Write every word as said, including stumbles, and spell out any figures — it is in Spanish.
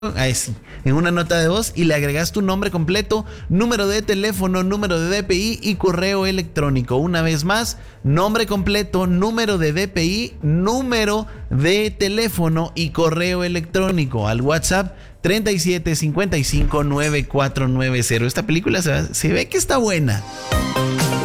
Ahí sí, en una nota de voz y le agregas tu nombre completo, número de teléfono, número de D P I y correo electrónico. Una vez más, nombre completo, número de D P I, número de teléfono y correo electrónico al WhatsApp treinta y siete cincuenta y cinco noventa y cuatro noventa. Esta película se, se ve que está buena.